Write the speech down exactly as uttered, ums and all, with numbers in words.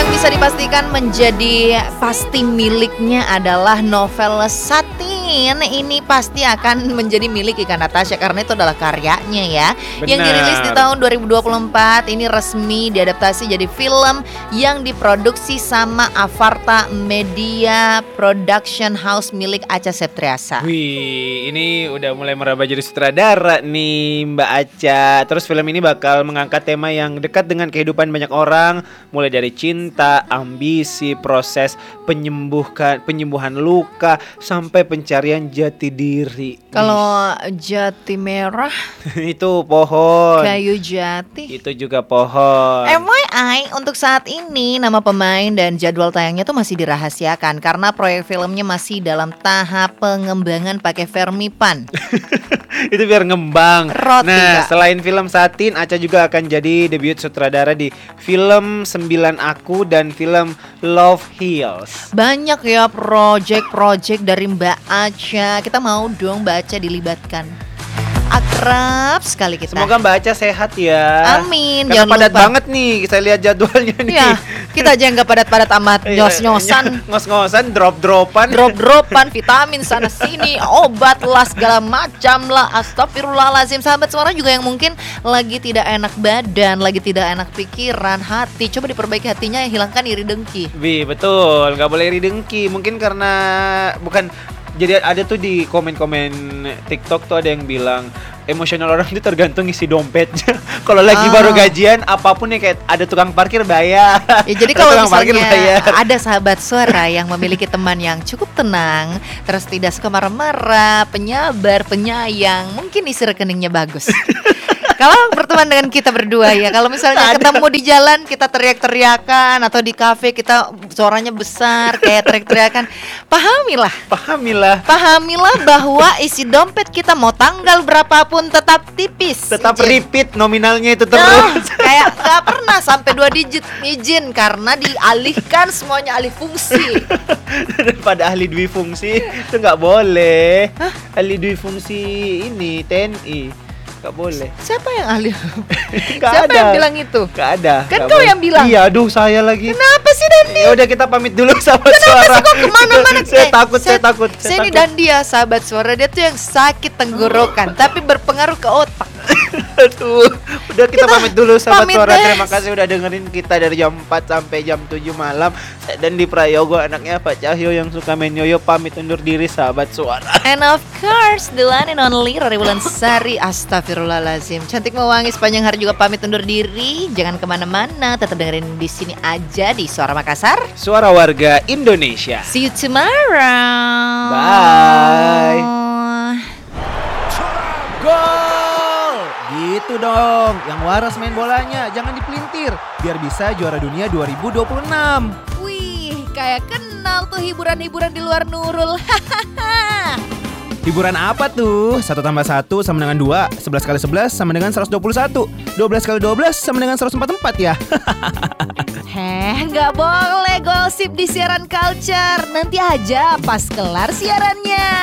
Yang bisa dipastikan menjadi pasti miliknya adalah novel Satin. Ini pasti akan menjadi milik Ika Natasha karena itu adalah karyanya ya. Benar. Yang dirilis di tahun dua ribu dua puluh empat. Ini resmi diadaptasi jadi film yang diproduksi sama Avarta Media Production House milik Acha Septriasa. Wih, ini udah mulai meraba jadi sutradara nih Mbak Acha. Terus film ini bakal mengangkat tema yang dekat dengan kehidupan banyak orang, mulai dari cinta, ambisi, proses penyembuhkan penyembuhan luka sampai pencarian jati diri. Kalau jati merah Itu pohon. kayu jati. Itu juga pohon. F Y I untuk saat ini nama pemain dan jadwal tayangnya tuh masih dirahasiakan karena proyek filmnya masih dalam tahap pengembangan pakai Vermipan. Itu biar ngembang. Roti, Nah, Kak. selain film Satin, Acha juga akan jadi debut sutradara di film Sembilan Aku dan film Love Heals. Banyak ya project-project dari Mbak Acha. Kita mau dong Mbak Acha dilibatkan. Akrab sekali kita. Semoga Mbak Acha sehat ya. Amin. Karena Jangan padat lupa. banget nih, saya lihat jadwalnya nih. Ya, kita aja nggak padat-padat amat, Iya, nyos-nyosan, ngos-ngosan, drop-dropan. drop-dropan, vitamin sana sini, obat lah segala macam lah. Astagfirullahalazim. Sahabat suara juga yang mungkin lagi tidak enak badan, lagi tidak enak pikiran, hati, coba diperbaiki hatinya, yang hilangkan iri dengki. Bi, betul, nggak boleh iri dengki. Mungkin karena bukan. Jadi ada tuh di komen-komen TikTok tuh ada yang bilang emosional orang itu tergantung isi dompetnya. Kalau lagi Ah. baru gajian, apapun yang kayak ada tukang parkir bayar. Ya, jadi Ada kalau tukang parkir misalnya bayar. ada sahabat suara yang memiliki teman yang cukup tenang, terus tidak suka marah-marah, penyabar, penyayang, mungkin isi rekeningnya bagus. Kalau berteman dengan kita berdua ya, kalau misalnya ketemu di jalan kita teriak-teriakan atau di kafe kita suaranya besar kayak teriak-teriakan, pahamilah, Pahamilah. pahamilah bahwa isi dompet kita mau tanggal berapapun tetap tipis. Tetap Izin. repeat nominalnya itu Nah, terus. kayak nggak pernah sampai dua digit izin karena dialihkan semuanya alih fungsi. Daripada ahli dwi fungsi itu nggak boleh. Ahli dwi fungsi ini T N I nggak boleh. Siapa yang ahli? Nggak Siapa ada. yang bilang itu? Nggak ada. Kan nggak kau boleh. yang bilang. Iya, aduh saya lagi. Kenapa sih Dandi? Ya udah kita pamit dulu sahabat Kenapa suara. sih kok kemana-mana? saya Eh, takut, saya, takut. Saya ini takut. dan dia sahabat suara, dia tuh yang sakit tenggorokan tapi berpengaruh ke otak. Aduh, udah kita, Kita pamit dulu sahabat pamit suara. deh. Terima kasih udah dengerin kita dari jam empat sampai jam tujuh malam. Saya Dandi Prayogo, anaknya Pak Cahyo yang suka main yoyo, pamit undur diri sahabat suara. And of course, the one and only Rori Wulansari. Astagfirullahalazim. Cantik mewangi sepanjang hari juga pamit undur diri. Jangan kemana-mana, tetap dengerin di sini aja di Suara Makassar. Suara warga Indonesia. See you tomorrow. Bye. Gol! Gitu dong, yang waras main bolanya, jangan dipelintir, biar bisa juara dunia dua ribu dua puluh enam. Wih, kayak kenal tuh hiburan-hiburan di luar Nurul. Hiburan apa tuh? Satu tambah satu sama dengan dua, sebelas kali sebelas sama dengan seratus dua puluh satu, dua belas kali dua belas sama dengan seratus empat puluh empat ya. Heh, nggak boleh gosip di siaran culture. Nanti aja pas kelar siarannya.